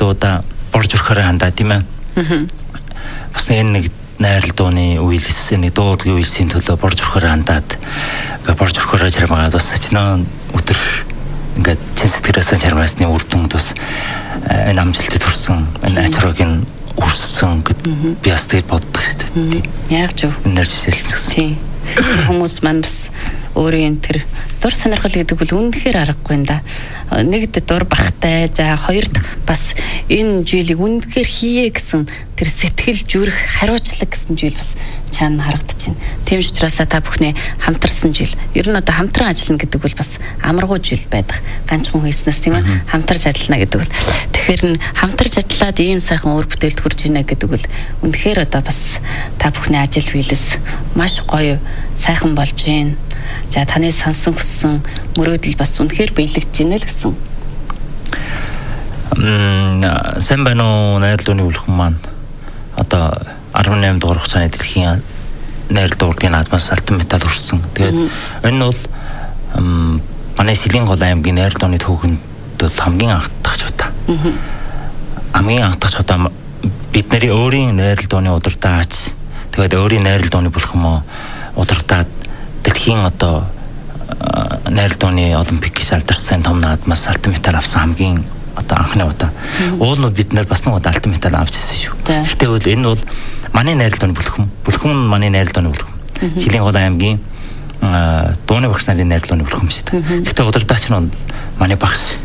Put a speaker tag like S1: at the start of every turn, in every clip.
S1: найралдуудаа борж өрхөөр хандаа тийм ээ. Бас энэ нэг найралдууны үйлс нэг дуудлагын үйлсийн төлөө борж өрхөөр хандаад борж өрхөөрөө жармагаад бас чинаа өдөр ингээд чин сэтгэрээс жармаасны үр дүнд бас энэ амжилтад хүрсэн энэ ачаагийн үрсэн гэд би бас тэгж боддог шүү дээ.
S2: Яг зөв.
S1: Энерги шилжчихсэн.
S2: Тийм. Хүмүүс маань бас өөрийн тэр дур сонирхол гэдэг бол үнэхээр аргагүй юм да. Нэгд дур бахтай, за хоёрд бас энэ жилийг үнэхээр хийе гэсэн тэр сэтгэл зүрх хариуцлага гэсэн жил бас чаана харагдаж байна. Тийм ч учраас та бүхний хамтарсан жил. Ер нь одоо хамтран ажиллана гэдэг бол бас амаргүй жил байдаг. Ганцхан хийснээс тийм ээ хамтарч ажиллана гэдэг бол. Тэгэхээр нь хамтарч ажиллаад ийм сайхан өр бүтээлд хүрж ийнэ гэдэг бол үнэхээр одоо бас та бүхний ажил биелэс маш гоё сайхан болж байна. За таны сансан хүссэн мөрөөдөл бас үнэхээр биелэгдэж байна л гэсэн.
S1: Сайн байна уу найрлууны бүлхэн маань. Одоо 18 дугаар хугацааны дэлхийн найрал дуурлын наадмаас алтан медаль хүрсэн. Тэгээд энэ нь бол манай Сэлэнголь аймгийн найрал дууны түүхэнд бол хамгийн анхдагч удаа. Хамгийн анхдагч удаа бидний өөрийн найрал дууны удирдаач тэгээд өөрийн найрал дууны бүлхэн мөн удирдаад дэлхийн одоо найрал дууны олимпик гэж алдарсан том наадмаас алтан медаль авсан хамгийн одоо анхны удаа. Уулнууд бид нэр бас нэг удаа алтан медаль авч ирсэн шүү. Гэхдээ бол энэ бол манай найрал дууны бүлхэн манай найрал дууны бүлхэн. Сэлэнголь аймгийн дууны багш нарын найрал дууны бүлхэн шүү дээ. Гэхдээ удирдаач нь бол манай багш.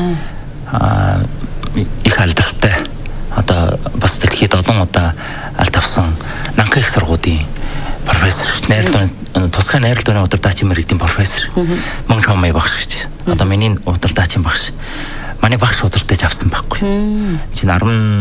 S1: Их алдартай. Одоо бас дэлхийд олон удаа алт авсан Нанка их сургуулийн профессор, найрал дууны тусгай найрал дууны удирдаачийн мэргэдийн профессор Мөн Чомей багш гэж. Одоо миний удирдаачийн багш. Манай багш удирдах авсан байхгүй. Чинь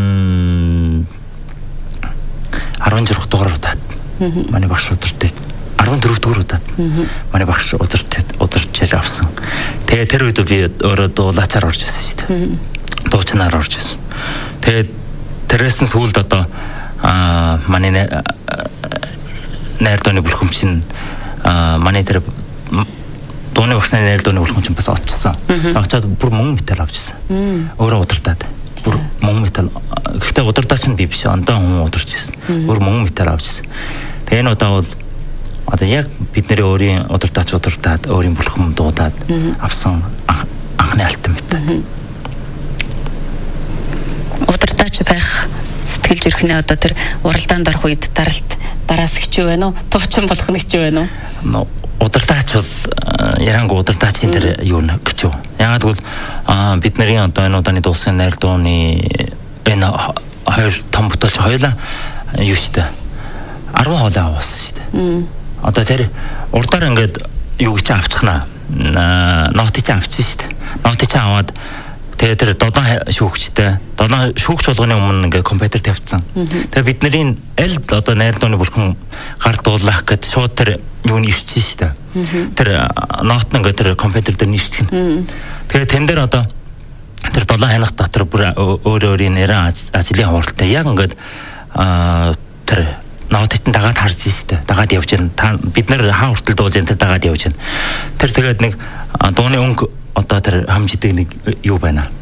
S1: 16 дугаар удаад манай багш удирдах 14 дугаар удаад манай багш удирдах авсан. Тэгээ тэр үед би өөрөө дуулаачаар орж ирсэн шүү дээ. Дуучнаар орж ирсэн. Тэгээ тэрээс нь сүүлд одоо манай найрал дууны бүлхэм чинь манай тэр дууны багш нарын найрал дууны бүлхэм чинь бас очсон. Очоод бүр мөнгө медаль авчихсан. Өөрөө удирдаад. Бүр мөнгө медаль. Гэхдээ удирдаач нь би биш. Ондоо хүн удирч ирсэн. Бүр мөнгө медаль авчихсан. Тэгээ энэ удаа бол одоо яг бидний өөрийн удирдаач удирдаад өөрийн бүлхэм дуудаад авсан анхны алтан медаль. Удирдаач
S2: байх сэтгэл зүрхний одоо тэр уралдаанд орох үед дараас хичүү байна уу? Туучин болох нь хичүү байна уу?
S1: Удирдаач бол ярангу удирдаачийн тэр юу нэ гэж юу. Яагаад гэвэл бидний одоо энэ удааны дуусан найрал дууны энэ хоёр том бүтээлч хоёулаа юу штэ 10 хоолой авсан штэ. Одоо тэр урдаар ингээд юу гэж авчихнаа. Нотыг авчихсан штэ. Нотыг аваад тэгээ тэр додон шүүгчтэй додон шүүгч болгоны өмнө ингээ компьютер тавьчихсан. Тэгээ бидний аль одоо найрал дууны бүлхэн гар дуулах гэд шууд тэр юуны ирчихсэн шүү дээ. Тэр нот нь ингээ тэр компьютер дээр нэрчгэн. Тэгээ тэн дээр одоо тэр додон хянах дотор бүр өөрийн нэрэн ажлын хуралтай яг ингээд тэр нотыг дагаад харж шүү дээ. Дагаад явж байна. Бид нэр хаа хүртэл дуулж энэ тэр дагаад явж байна. Тэр тэгээд нэг дууны өнгө одоо тэр хамжидаг нэг юу байна.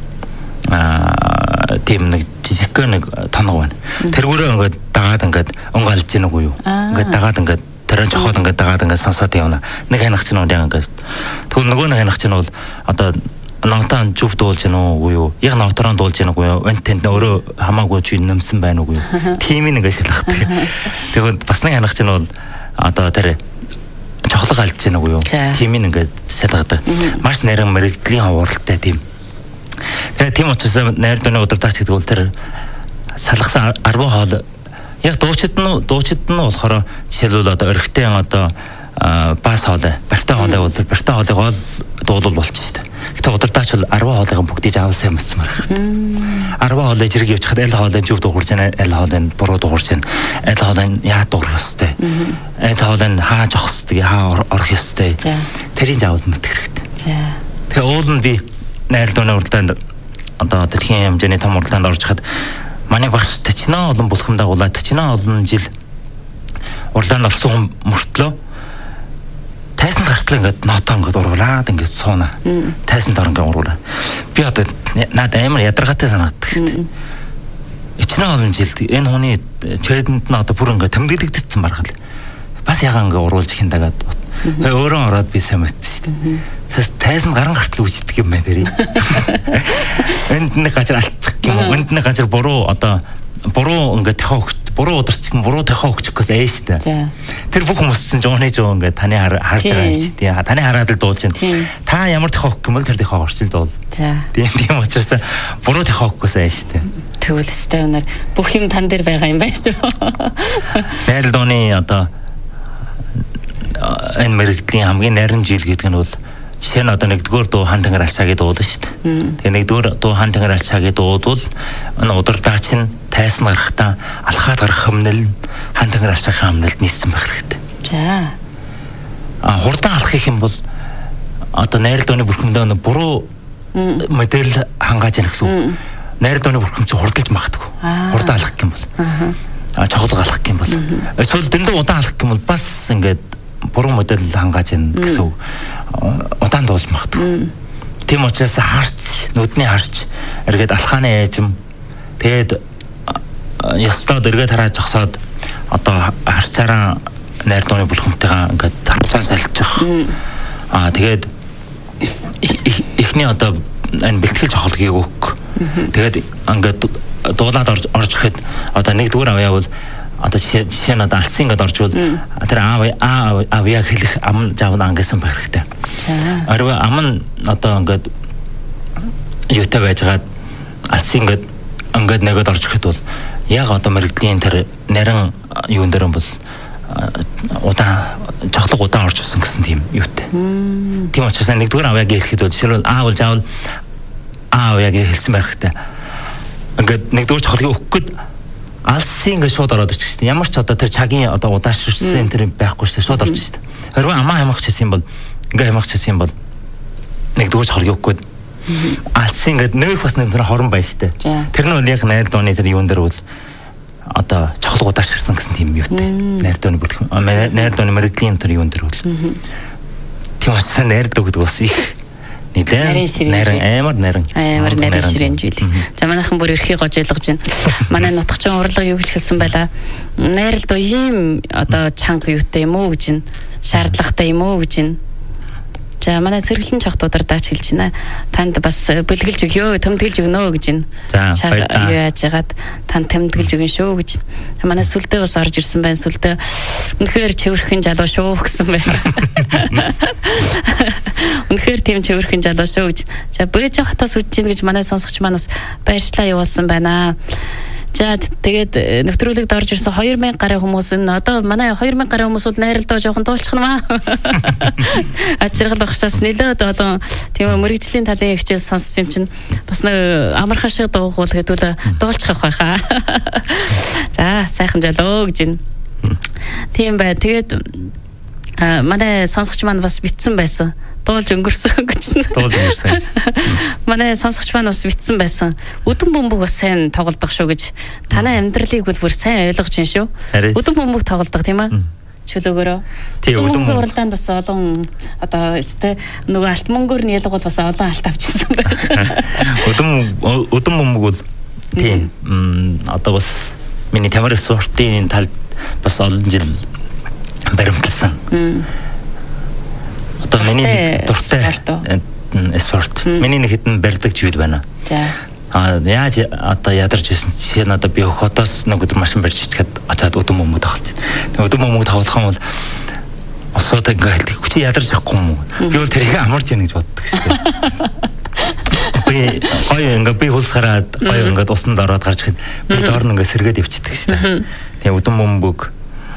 S1: Тийм нэг жижиг нэг тоног байна. Тэргүүрээ ингээд дагаад ингээд өнгө алж яаг уу юу. Ингээд дагаад ингээд тэрэн жохоод ингээд дагаад ингээд сансаад явна. Нэг хянагч нь яг ингээд тэгвэл нөгөө нэг хянагч нь бол одоо нотон зүв дуулж яаг уу юу. Яг нотороо дуулж яаг уу юу. Энд тэнд өөрөө хамаагүй чи нэмсэн байна уу юу. Тимийн ингээд шалгахдаг. Тэгвэл бас нэг хянагч нь бол одоо тэр чохлог алж яаг уу юу. Тимийн ингээд шалгадаг. Маш нэрэн мэрэгдлийн хавралтай тийм. Тэгээ тийм учраас найрал дууны удирдаач гэдэг бол тэр салгасан 10 хоол яг дуучид нь болохоор жишээлбэл одоо өрхтэн одоо бас хоолой, бартай хоолой бол бартай хоолойг ол дуулал болчих шүү дээ. Гэтэ удирдаач бол 10 хоолойг бүгдийг авал сайн мэдсмээр байна. 10 хоолой зэрэг явж хад аль хоолой зөв дуурж байна, аль хоолой буруу дуурж байна, аль хоолой яа дуурах ёстой. Аль хоолой хааж авах ёстой, хаа орох ёстой. Тэрийг заавал мэдэх хэрэгтэй. Тэгээ уул нь би найрал дууны уралдаанд одоо дэлхийн хэмжээний том уралдаанд орж хад манай багш тачнаа олон бүлхэм дагуулаад тачнаа олон жил уралдаанд орсон хүн мөртлөө тайсан гарт хүртэл ингээд нотоо ингээд ургуулад ингээд сууна. Тайсан дор ингээд ургуулад. Би одоо надад амар ядаргаатай санагддаг шүү дээ. Ичнээ олон жил энэ хүний чэдэнд нь одоо бүр ингээд тэмдэглэгдсэн баргал. Бас ягаан ингээд ургуулж хиндагаад өөрөө ороод би сайн мэдсэн шүү дээ. Тайсан гаран гартал үжиддэг юм байна тэрий. Энд нэг газар алцчих юм. Энд нэг газар буруу одоо буруу ингээд буруу ударчих юм буруу тахаа өгчих гэсэн ээжтэй. Тэр бүх хүмүүс чинь жооны жоо ингээд таны харж байгаа юм чи тий. Таны хараад л дуулж байна. Та ямар тахаа өгөх юм бол тэр тахаа орчих л дуул. Тийм учраас буруу тахаа өгөх гэсэн ээжтэй.
S2: Тэгвэл өстэй өнөр бүх юм тан дээр байгаа юм байна шүү.
S1: Найрал дууны одоо энэ мэрэгдлийн хамгийн нарийн жил гэдэг нь бол жишээ нь одоо нэгдүгээр дуу хан тэнгэр алчаагийн дууд шүү дээ. Тэгээ нэгдүгээр дуу хан тэнгэр алчаагийн дууд бол энэ удирдаач нь тайсан гарахтаа алхаад гарах хэмнэл хан тэнгэр алчаагийн хэмнэлд нийцсэн байх хэрэгтэй.
S2: За.
S1: Хурдан алах гэх юм бол одоо найрал дууны бүрхэмдээ буруу модель хангааж яах гэсэн. Найрал дууны бүрхэм чи хурдалж магадгүй. Хурдан алах гэх юм бол. Чухал алах гэх юм бол. Эсвэл дэндээ удаан алах гэх юм бол бас ингээд буруу модель хангааж яах гэсэн. Удаан дуулж магадгүй. Тийм учраас харч, нүдний харч эргээд алхааны ээжим тэгээд ястаа дэргээд хараад жогсоод одоо харцаараа найр дууны бүлхэмтэйгээ ингээд харцаа салчих. Тэгээд эхний одоо энэ бэлтгэл жохолгийг өгөх. Тэгээд ингээд дуулаад орж ирэхэд одоо нэгдүгээр авъя бол одоо жишээ нь одоо алсын ингээд оржвол тэр аав яг хэлэх ам жавн ангасан байх хэрэгтэй. Арив ам нь одоо ингээд юутай байжгаад алсын ингээд нэгэд орж ирэхэд бол яг одоо мэрэгдлийн тэр нарийн юун дээр бол удаан жохлог удаан орж ирсэн гэсэн тийм юутай. Тийм учраас нэгдүгээр аав яг хэлэхэд бол жишээлбэл аав жаавал аав яг хэлсэн байх хэрэгтэй. Ингээд нэгдүгээр жохлыг өгөх гээд алсын ингээд шууд ороод ирчих шээ. Ямар ч одоо тэр цагийн одоо удаашрсан тэр байхгүй шээ шууд орж шээ. Хэрвээ амаа хямгах гэсэн юм бол ингээд хямгах гэсэн юм бол нэгдүгээр жохлыг өгөх гээд алсын ингээд нэг бас нэг тэр хорон байна шээ. Тэр нь яг найр дууны тэр юун дээр бол одоо чухал удаашрсан гэсэн тийм юутай. Найр дууны бүлэг найр дууны мэрэгдлийн тэр юун дээр бол. Тийм учраас найр дуу гэдэг бас их нарийн амар ширээн жил. За манайхан бүр эрхийг гож ойлгож байна. Манай нутагчин урлаг юу гэж хэлсэн байла. Найрал дуу ийм одоо чанга юутай юм уу гэж шаардлагатай юм уу гэж. За манай цэргэлэн чогтуудаар даач хэлж байна. Танд бас бэлгэлж өгөө, тэмдэглэж өгнө гэж байна. За юу яаж яагаад танд тэмдэглэж өгнө шүү гэж. Манай сүлдээ бас орж ирсэн байна. Сүлдээ үнэхээр чивэрхэн залуу шүү гэсэн байна. Үнэхээр тийм чивэрхэн залуу шүү гэж. За бэж хотоос үдэж гин гэж манай сонсогч маань бас баярлалаа явуулсан байна. За тэгээд нэвтрүүлэгт орж ирсэн 2000 гаруй хүмүүс энэ одоо манай 2000 гаруй хүмүүс бол найралдаа жоохон дуулчих нь маа. Ачиргал багшаас нэлээд одоо тийм мэрэгжлийн талын хичээл сонссон юм чинь бас нэг амархан шиг дуугуул хэдүүл дуулчих байхаа. За сайхан жалоо гэж байна. Тийм бай. Тэгээд манай сонсогч маань бас битсэн байсан. Дуулж өнгөрсөн гэж. Дуулж өнгөрсөн.
S2: Манай сонсогч маань бас битсэн байсан. Өдөн бөмбөг бас сайн тоглодог шүү гэж. Танай амьдралыг бол бүр сайн ойлгож байна шүү. Өдөн бөмбөг тоглодог тийм ээ. Чөлөөгөөрөө. Тийм өдөн бөмбөг уралдаанд бас олон одоо өстэй нөгөө алт мөнгөөр нь ялгуул бас олон алт авчихсан байна.
S1: Өдөн бөмбөг бол тийм одоо бас миний тамир спортын талд бас олон жил баримтлсан. Одоо миний дуртай спорт. Миний нэг хэдэн барьдаг зүйл байна. За. Яаж одоо ядарч ирсэн чи надад би хотоос нэг өдөр машин барьж ичгээд очиад өдөн бөмбөг тоглож. Өдөн бөмбөг тоглох юм бол осоод ингээд хүчи ядарч явахгүй юм уу? Би бол тэрийг амарч яана гэж боддог шүү дээ. Би ингээд би хулс хараад ингээд усанд ороод гарч ихэд би доор нь ингээд сэргээд явчихдаг шүү дээ. Тэгээ өдөн бөмбөг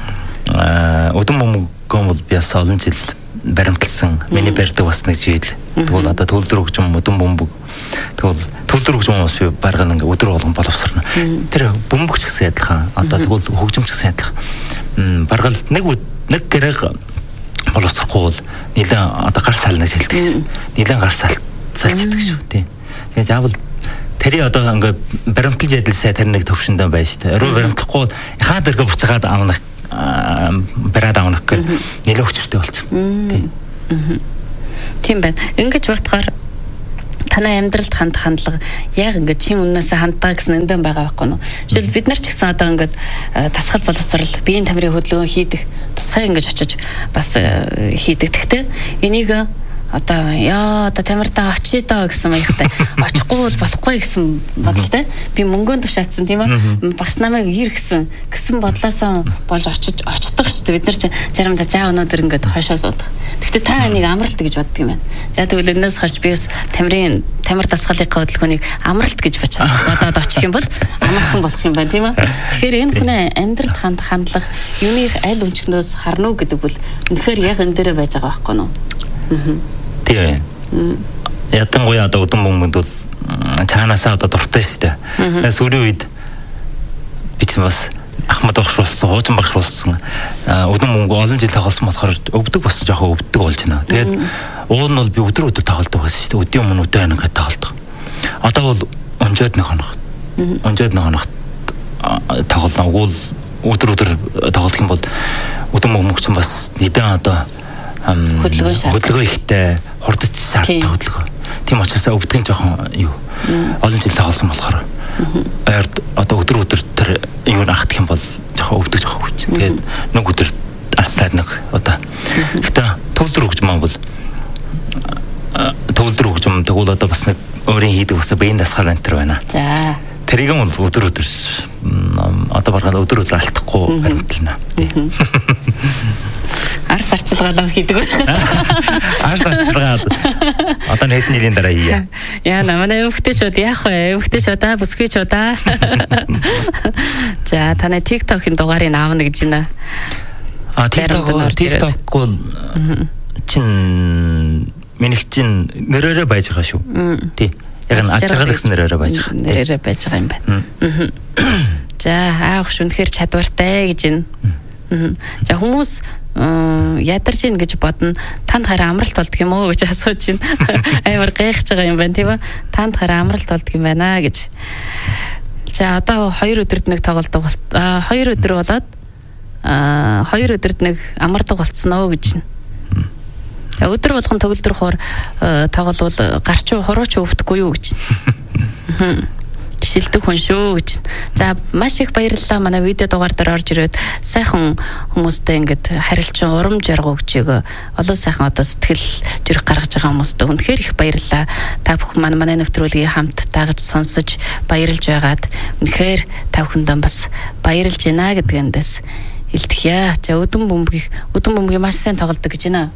S1: бол би бас олон жил баримтлсан. Миний барьдаг бас нэг жил. Тэгвэл одоо төлдөр хөгжим өдөн бөмбөг. Тэгвэл төлдөр хөгжим бас би барган ингээ өдөр болгон боловсрно. Тэр бөмбөгч гэсэн адилхан. Одоо тэгвэл хөгжимч гэсэн адилхан. Баргал нэг гэрэг боловсрохгүй бол нэлээд одоо гар салнаас хэлдэг гэсэн. Нэлээд гар салцдаг шүү тий. Тэгээ заавал тэрий одоо ингээ баримтлж адилсаа тэр нэг төвшөндөө байна шүү дээ. Орой баримтлахгүй хаад өргө буцаагаад авнах бараад авнах гэх нэлээд хүчтэй болчих. Тий.
S2: Тийм байна. Ингэж бодохоор танай амьдралд хандлага яг ингээд чин үннээсээ хандгаа гэсэн эндэн байгаа байхгүй юу? Жишээл бид нар ч гэсэн одоо ингээд тасгал боловсрал, биеийн тамирын хөдөлгөөн хийдэг, тусгай ингэж очиж бас хийдэг. Гэхдээ энийг одоо тамиртаа очие доо гэсэн маягтай очихгүй бол болохгүй гэсэн бодолтой. Би мөнгөнд тушаацсан тийм ээ. Багш намайг ир гэсэн бодлоосоо болж очдог шүү дээ. Бид нар ч заримдаа жаа өнөөдөр ингээд хойшоо суудаг. Гэхдээ та энийг амралт гэж боддог юм байна. За тэгвэл энэс хойш би бас тамир дасгалынхаа хөдөлгөөнийг амралт гэж бодоод очих юм бол амархан болох юм байна тийм ээ. Тэгэхээр энэ хүний амьдралд хандлага юуных аль өнчгнөөс харна уу гэдэг бол үнэхээр яг энэ дээрээ байж байгаа байхгүй юу?
S1: Тийм. Ятангуяа одоо удам бомбонд бол цаанаасаа одоо дуртай шүү дээ. Сүүлийн үед би ч бас Ахмад багш болсон, Хуучин багш болсон. Удам бомбог олон жил тоглосон болохоор өвдөг бас жоохон өвддөг болж байна. Тэгээд уул нь бол би өдөр тоглодог байсан шүү дээ. Өдийн өмнө өдөө ингээд тоглодог. Одоо бол онжоод нэг хоногт тоглоно. Уул өдөр тоглох юм бол удам бомбог ч бас нэгэн одоо хөдөлгөөн ихтэй хурдч сартай хөдөлгөөн. Тийм учраас өвдгөн жоохон юу олон жил тоглосон болохоор одоо өдөр тэр юу ахтах юм бол жоохон өвдөж байгаа хүч. Тэгээд нэг өдөр алстаад нэг одоо гэхдээ төвлөр хөгжим бол тэгвэл одоо бас нэг өөрийн хийдэг бас биеийн дасгал антер байна.
S2: За
S1: тэрийг нь бол өдөр одоо баргаад өдөр алдахгүй баримтлана.
S2: Арс арчилгаалаа хийдэг.
S1: Арс арчилгаад одоо хэдэн жилийн дараа хийе.
S2: Яа намайг өвгтэйчүүд яах вэ? Өвгтэйчүүд бүсгүйчүүд. За танай TikTok-ын дугаарыг аавна гэж байна.
S1: TikTok бол минийх чин нэрээрээ байж байгаа шүү. Тий. Яг нь ачиргал гэсэн нэрээрээ байж байгаа.
S2: Нэрээрээ байж байгаа юм байна. За аах шүнхээр чадвартай гэж байна. За хүмүүс ядарч ийн гэж бодно. Танд хараа амралт болдг юм уу гэж асууж байна. Амар гайхаж байгаа юм байна тийм үү? Танд хараа амралт болдг юм байна гэж. За одоо 2 өдөрт нэг тоглолдог 2 өдөр болоод 2 өдөрт нэг амардаг болцсон оо гэж байна. Өдөр болгон төгөлдөр хоор тоглол гарч хурууч өвдөхгүй юу гэж. Шилдэг хүн шүү гэж. За маш их баярлалаа манай видео дугаар дээр орж ирээд сайхан хүмүүстэй ингээд харилцан урам жаргал өгч олон сайхан одоо сэтгэл зүрх гаргаж байгаа хүмүүстээ үнэхээр их баярлалаа. Та бүхэн манай нэвтрүүлгийг хамт дагаж сонсож баярлж байгаад үнэхээр та бүхэндээ бас баярлж байна гэдгээндээс илтгэе. За өдөн бөмбөгийг маш сайн тоглодог гэж байна.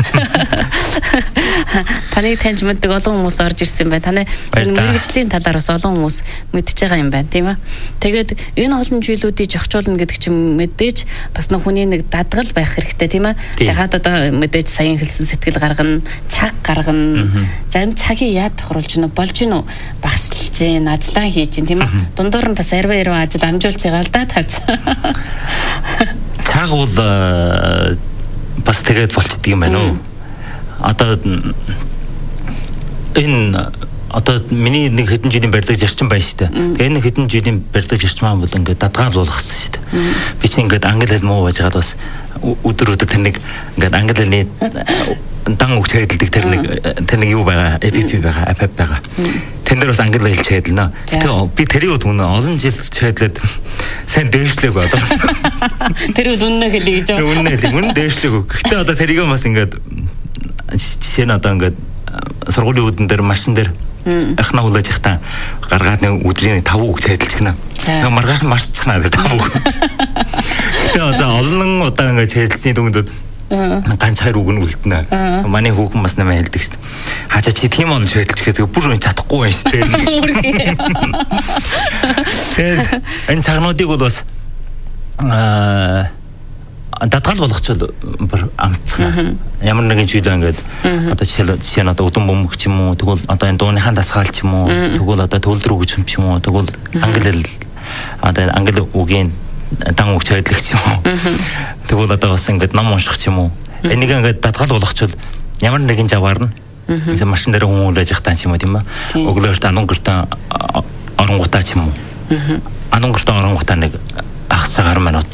S2: Таныг таньж мэддэг олон хүмүүс орж ирсэн байна. Таны мэргэжлийн талаар бас олон хүмүүс мэдж байгаа юм байна, тийм ээ. Тэгээд энэ олон зүйлүүдийг зохицуулна гэдэг чинь мэдээж бас нэг хүний нэг дадгал байх хэрэгтэй, тийм ээ. Ягаад одоо мэдээж саяхан хэлсэн сэтгэл гаргана, цаг гаргана. За энэ цагийг яад тохируулж гинэ болж гинэ багшлж гин, ажиллаа хийж гин, тийм ээ. Дундуур нь бас арваа ажил амжуулж байгаа л да тааж.
S1: Цаг бол бас тэгээд болчихдөг юм байна уу? Одоо энэ миний нэг хэдэн жилийн барьдаг зарчим байна шүү дээ. Тэгээ энэ хэдэн жилийн барьдаг зарчмаа бол ингээд дадгаал болгосон шүү дээ. Би чинь ингээд англи хэл муу байжгаад бас өдөр тэр нэг ингээд англи хэлний дан үг хэлдэг тэр нэг юу байгаа, APP байгаа, APP байгаа. Тэн дээр бас англи хэл хэлнэ. Тэгээ би тэрийг өмнө олон жил хэлээд сайн дээшлээг одоо.
S2: Тэр үнэ хэлээ гэж байна.
S1: Үнэ хэлээ. Үнэ дээшлээг. Гэхдээ одоо тэрийг бас ингээд жишээ нь одоо ингээд сургуулийн үүдэн дээр машин дээр ахнаа улааж ихтаа гаргаад нэг өдрийн 5 үг цайдалж гинэ. Нэг маргааш марцчихна гэдэг 5 үг. Гэтэ одоо олон удаа ингээд цайдалсны дүндэд ганц 2 үг нь үлдэнэ. Манай хүүхэн бас нэмээ хэлдэг шүү дээ. Хачаа чи тийм он цайдалж гэдэг бүр чадахгүй байна шүү дээ. Энэ цагнуудыг бол бас дадгал болгочвол бүр амтцгаа. Ямар нэгэн зүйл ингээд одоо жишээ нь одоо удам бөмбөг ч юм уу, тэгвэл одоо энэ дууныхаа дасгаал ч юм уу, тэгвэл одоо төвлөр үг ч юм уу, тэгвэл англи үгийн дан үг цайдлах ч юм уу. Тэгвэл одоо бас ингээд ном унших ч юм уу. Энийг ингээд дадгал болгочвол ямар нэгэн заваар нь гэсэн машин дээр хүмүүлээж явах таа ч юм уу тийм ба. Өглөөрт анунгартаа оронгутаа ч юм уу. Анунгартаа оронгутаа нэг ахсагаар минут